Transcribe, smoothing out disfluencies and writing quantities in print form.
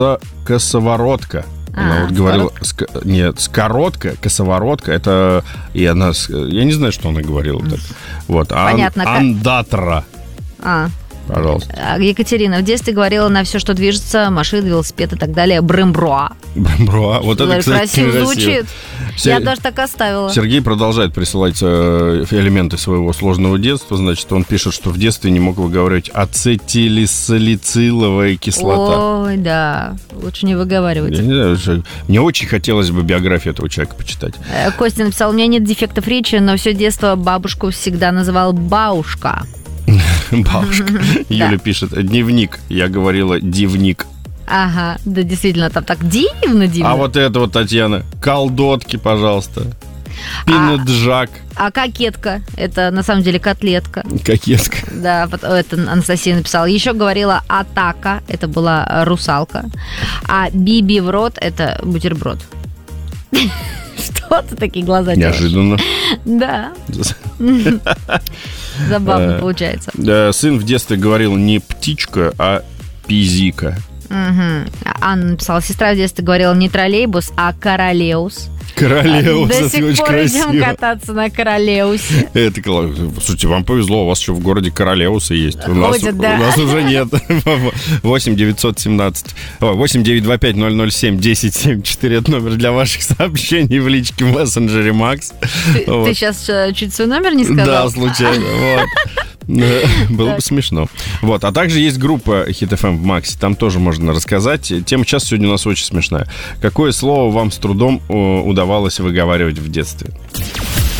Косоворотка. Она вот говорила... Нет, скоротка, косоворотка. Это... И она... Я не знаю, что она говорила так. Вот. Понятно. Андатра. Пожалуйста. Екатерина в детстве говорила на все, что движется, машины, велосипед и так далее, брымбруа. Брымбруа. Вот это, кстати, красиво звучит. Я даже так оставила. Сергей продолжает присылать элементы своего сложного детства. Значит, он пишет, что в детстве не мог выговаривать ацетилсалициловая кислота. Ой, да. Лучше не выговаривать. Я не знаю, мне очень хотелось бы биографию этого человека почитать. Костя написал, у меня нет дефектов речи, но все детство бабушку всегда называл бабушка. Бабушка. Юля пишет, дневник. Я говорила, дивник. Ага, да, действительно, там так дивно. А вот это вот, Татьяна, колдотки, пожалуйста. Пинаджак. А кокетка, это на самом деле котлетка. Кокетка. Да, это Анастасия написала. Еще говорила атака, это была русалка. А биби в рот, это бутерброд. Что ты такие глаза делаешь? Неожиданно. Да. Забавно получается. Сын в детстве говорил не птичка, а пизика. Анна написала, сестра в детстве говорила не троллейбус, а королеус. Королеус, до это сих очень пор красиво. идем кататься на королеусе. Это, слушайте, вам повезло, у вас еще в городе королеусы есть. У нас уже нет. 8 917 8 925 007 1074 это номер для ваших сообщений в личке в мессенджере Макс. Ты сейчас чуть свой номер не сказал? Да, случайно. Было бы смешно. Вот. А также есть группа Hit FM в Максе. Там тоже можно рассказать. Тема часа сегодня у нас очень смешная. Какое слово вам с трудом удавалось выговаривать в детстве?